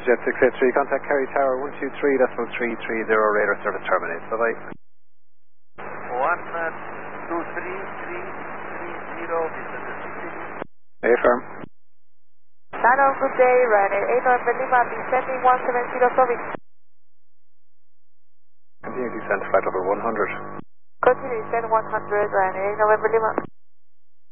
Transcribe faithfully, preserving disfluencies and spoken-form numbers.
Jet six eight three, contact Kerry Tower one two three decimal three three zero, radar service terminated. Bye-bye. one two three three three zero, Hey, firm. Nano, good day, Ryanair eight November Lima, descending one seven zero, sorry. Continue descent flight level one hundred. Continue descend one hundred, Ryanair eight November Lima.